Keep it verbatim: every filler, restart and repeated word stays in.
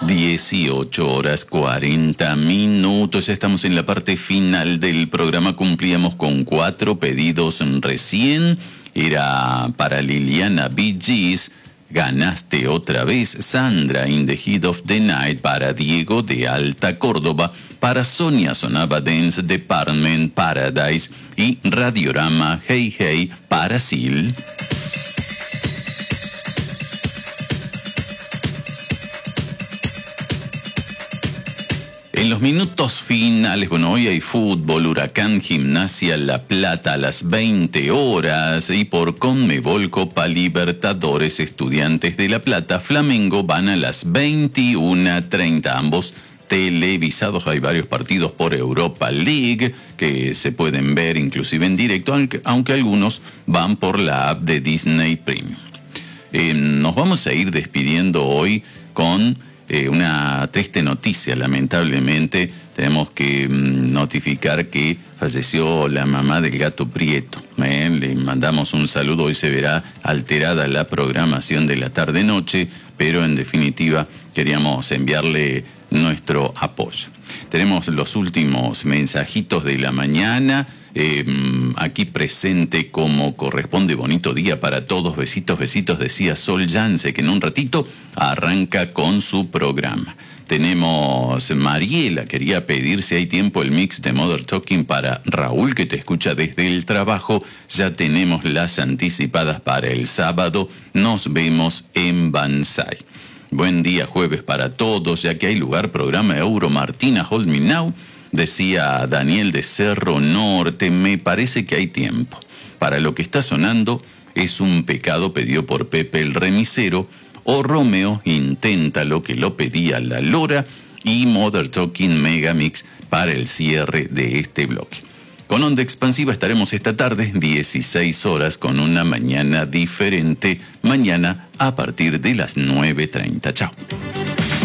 dieciocho horas cuarenta minutos. Ya estamos en la parte final del programa. Cumplíamos con cuatro pedidos recién. Era para Liliana Bee Gees, Ganaste otra vez. Sandra, In the Heat of the Night, para Diego de Alta Córdoba. Para Sonia sonaba Dance Department Paradise. Y Radiorama Hey Hey para Sil. En los minutos finales, bueno, hoy hay fútbol, Huracán, Gimnasia, La Plata a las veinte horas, y por Conmebol, Copa Libertadores, Estudiantes de La Plata, Flamengo van a las veintiuna treinta, ambos televisados. Hay varios partidos por Europa League que se pueden ver inclusive en directo, aunque, aunque algunos van por la app de Disney Premium. Eh, nos vamos a ir despidiendo hoy con Eh, una triste noticia. Lamentablemente tenemos que mm, notificar que falleció la mamá del Gato Prieto. Eh, le mandamos un saludo. Hoy se verá alterada la programación de la tarde-noche, pero en definitiva queríamos enviarle nuestro apoyo. Tenemos los últimos mensajitos de la mañana. Eh, aquí presente como corresponde. Bonito día para todos, besitos, besitos, decía Sol Yance, que en un ratito arranca con su programa. Tenemos Mariela, quería pedir si hay tiempo el mix de Modern Talking para Raúl, que te escucha desde el trabajo. Ya tenemos las anticipadas para el sábado. Nos vemos en Banzai. Buen día jueves para todos, ya que hay lugar, programa Euro Martina Hold Me Now. Decía Daniel de Cerro Norte, me parece que hay tiempo. Para lo que está sonando es Un Pecado, pedido por Pepe el Remisero, o Romeo, Inténtalo, que lo pedía La Lora, y Modern Talking Megamix para el cierre de este bloque. Con Onda Expansiva estaremos esta tarde, dieciséis horas, con una mañana diferente. Mañana a partir de las nueve treinta. Chao.